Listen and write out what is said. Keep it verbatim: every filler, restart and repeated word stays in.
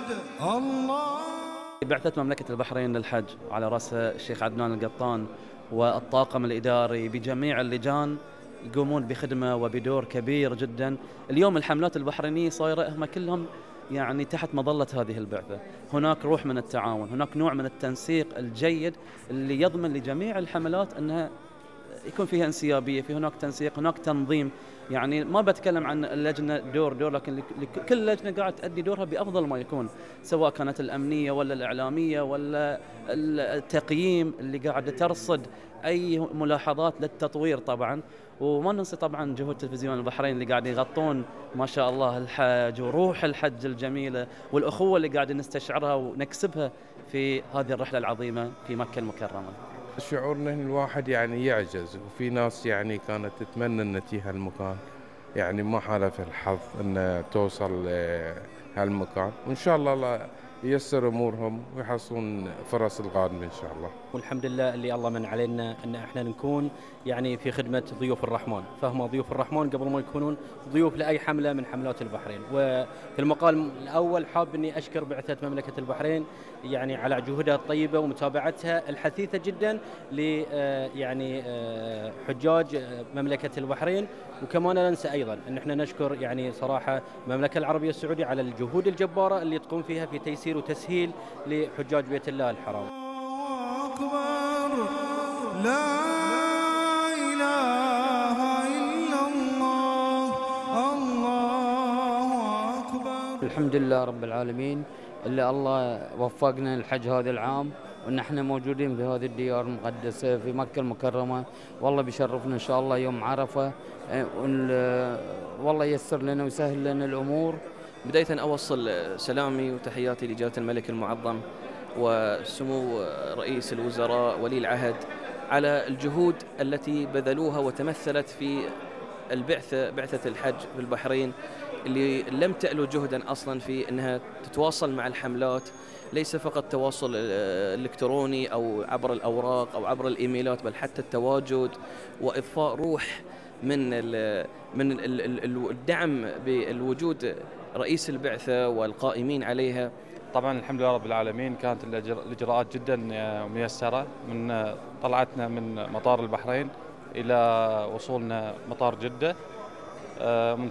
الله. بعثة مملكة البحرين للحج على رأسها الشيخ عدنان القطان والطاقم الإداري بجميع اللجان يقومون بخدمة وبدور كبير جدا. اليوم الحملات البحرينية صايرة هم كلهم يعني تحت مظلة هذه البعثة. هناك روح من التعاون، هناك نوع من التنسيق الجيد اللي يضمن لجميع الحملات أنها يكون فيها انسيابية، في هناك تنسيق، هناك تنظيم. يعني ما بتكلم عن اللجنة دور دور لكن لك- كل لجنة قاعد تؤدي دورها بأفضل ما يكون، سواء كانت الأمنية ولا الإعلامية ولا التقييم اللي قاعدة ترصد أي ملاحظات للتطوير طبعا. وما ننسى طبعا جهود تلفزيون البحرين اللي قاعد يغطون ما شاء الله الحج وروح الحج الجميلة والأخوة اللي قاعد نستشعرها ونكسبها في هذه الرحلة العظيمة في مكة المكرمة. شعورنا إن الواحد يعني يعجز، وفي ناس يعني كانت تتمنى أن تجي هالمكان، يعني ما حالف الحظ أن توصل هالمكان، وإن شاء الله الله ييسر أمورهم ويحصلون فرص القادمة إن شاء الله. والحمد لله اللي الله من علينا ان احنا نكون يعني في خدمه ضيوف الرحمن، فهم ضيوف الرحمن قبل ما يكونون ضيوف لاي حمله من حملات البحرين. وفي المقال الاول حاب اني اشكر بعثه مملكه البحرين يعني على جهودها الطيبه ومتابعتها الحثيثه جدا ل يعني حجاج مملكه البحرين. وكما لا ننسى ايضا ان احنا نشكر يعني صراحه المملكه العربيه السعوديه على الجهود الجباره اللي تقوم فيها في تيسير وتسهيل لحجاج بيت الله الحرام. أكبر لا إله إلا الله. الله أكبر. الحمد لله رب العالمين اللي الله وفقنا الحج هذا العام، وان احنا موجودين في هذه الديار المقدسه في مكه المكرمه. والله بيشرفنا ان شاء الله يوم عرفه، والله ييسر لنا ويسهل لنا الامور. بداية أوصل سلامي وتحياتي لجلالة الملك المعظم وسمو رئيس الوزراء ولي العهد على الجهود التي بذلوها وتمثلت في البعثة بعثة الحج في البحرين، اللي لم تألو جهدا أصلا في أنها تتواصل مع الحملات، ليس فقط تواصل إلكتروني أو عبر الأوراق أو عبر الإيميلات، بل حتى التواجد وإضفاء روح من من الدعم بالوجود رئيس البعثة والقائمين عليها. طبعا الحمد لله رب العالمين، كانت الإجراءات جدا ميسرة من طلعتنا من مطار البحرين إلى وصولنا مطار جدة. من